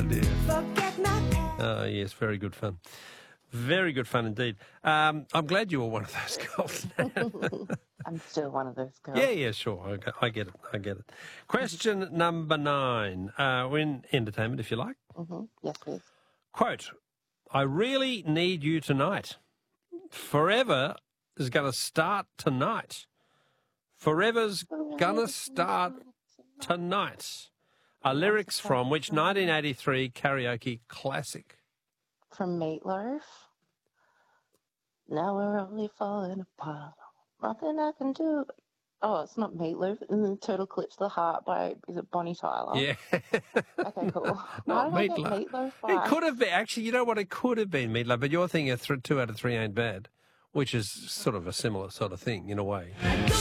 dear. Oh, yes, very good fun. Very good fun indeed. I'm glad you were one of those girls. I'm still one of those girls. Yeah, sure. I get it. Question number 9. We're in entertainment, if you like. Mm-hmm. Yes, please. Quote, I really need you tonight. Forever is going to start tonight. Forever's going to start tonight. Are lyrics from which 1983 karaoke classic? From Meatloaf. Now we're only falling apart. Nothing I can do. Oh, it's not Meatloaf. Total Eclipse of the Heart by, is it Bonnie Tyler? Yeah. Okay, cool. Not Why did I Meatloaf. get Meatloaf It by? could have been. Actually, you know what? It could have been Meatloaf, but you're thinking 2 out of 3 ain't bad, which is sort of a similar sort of thing in a way.